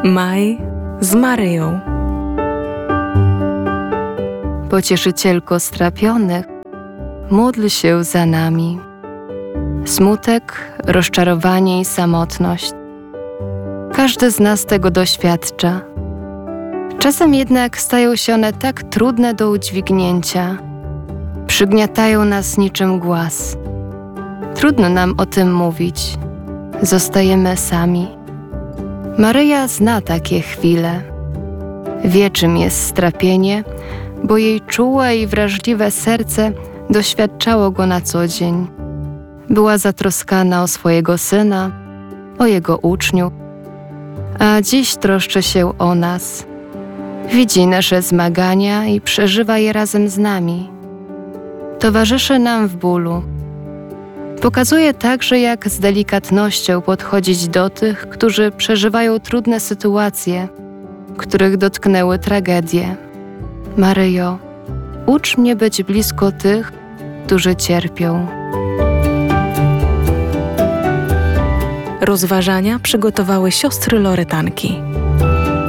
Maj z Maryją. Pocieszycielko strapionych, módl się za nami. Smutek, rozczarowanie i samotność. Każdy z nas tego doświadcza. Czasem jednak stają się one tak trudne do udźwignięcia. Przygniatają nas niczym głaz. Trudno nam o tym mówić. Zostajemy sami. Maryja zna takie chwile. Wie, czym jest strapienie, bo jej czułe i wrażliwe serce doświadczało go na co dzień. Była zatroskana o swojego syna, o jego uczniów, a dziś troszczy się o nas. Widzi nasze zmagania i przeżywa je razem z nami. Towarzyszy nam w bólu. Pokazuje także, jak z delikatnością podchodzić do tych, którzy przeżywają trudne sytuacje, których dotknęły tragedie. Maryjo, ucz mnie być blisko tych, którzy cierpią. Rozważania przygotowały siostry Loretanki.